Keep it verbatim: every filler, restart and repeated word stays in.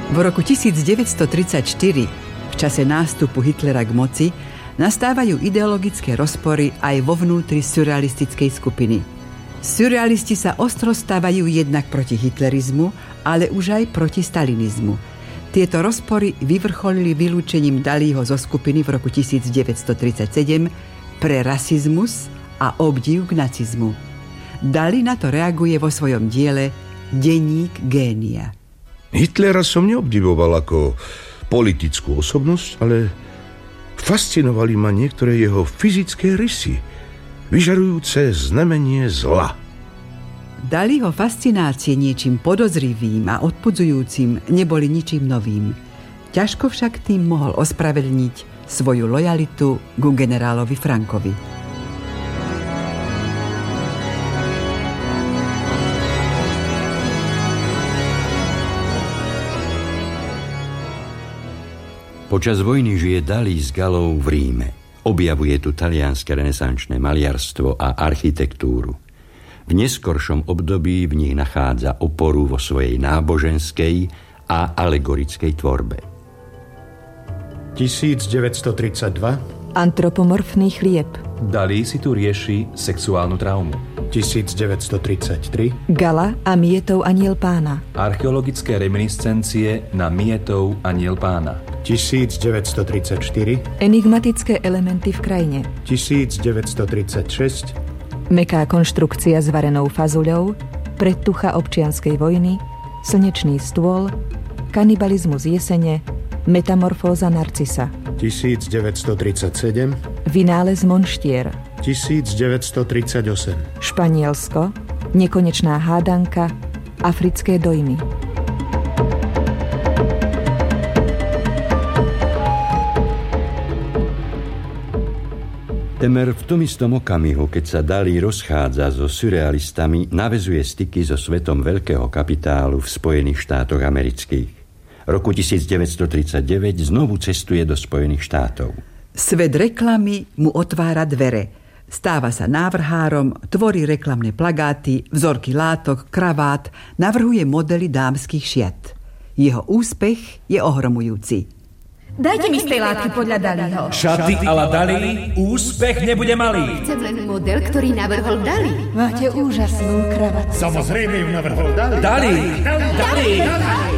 V roku devätnásťstotridsaťštyri, v čase nástupu Hitlera k moci, nastávajú ideologické rozpory aj vo vnútri surrealistickej skupiny. Surrealisti sa ostro stávajú jednak proti hitlerizmu, ale už aj proti stalinizmu. Tieto rozpory vyvrcholili vylúčením Dalího zo skupiny v roku devätnásťstotridsaťsedem pre rasizmus a obdiv k nacizmu. Dalí na to reaguje vo svojom diele Denník génia. Hitlera som neobdivoval ako politickú osobnosť, ale fascinovali ma niektoré jeho fyzické rysy, vyžarujúce znamenie zla. Dalího fascinácie niečím podozrivým a odpudzujúcim neboli ničím novým. Ťažko však tým mohol ospravedlniť svoju lojalitu ku generálovi Frankovi. Počas vojny žije Dalí s Galou v Ríme. Objavuje tu talianske renesančné maliarstvo a architektúru. V neskoršom období v nich nachádza oporu vo svojej náboženskej a alegorickej tvorbe. devätnásťstotridsaťdva. Antropomorfný chlieb. Dalí si tu rieši sexuálnu traumu. devätnásťstotridsaťtri. Gala a Mietov aniel pána. Archeologické reminiscencie na Mietov aniel pána. devätnásťstotridsaťštyri. Enigmatické elementy v krajine. devätnásťstotridsaťšesť. Meká konštrukcia s varenou fazuľou, predtucha občianskej vojny, slnečný stôl, kanibalizmus jesene, metamorfóza narcisa. devätnásťstotridsaťsedem. Vynález monštier. devätnásťstotridsaťosem. Španielsko, nekonečná hádanka, africké dojmy. Temer v tom istom okamihu, keď sa Dalí rozchádza so surrealistami, naväzuje styky so svetom veľkého kapitálu v Spojených štátoch amerických. Roku devätnásťstotridsaťdeväť znovu cestuje do Spojených štátov. Svet reklamy mu otvára dvere. Stáva sa návrhárom, tvorí reklamné plagáty, vzorky látok, kravát, navrhuje modely dámskych šiat. Jeho úspech je ohromujúci. Dajte mi z tej látky podľa Dalího. Šaty a la Dalí, úspech nebude malý. Chcem len model, ktorý navrhol Dalí. Máte úžasnú kravatu. Samozrejme ju navrhol Dalí. Dalí! Dalí! Dalí!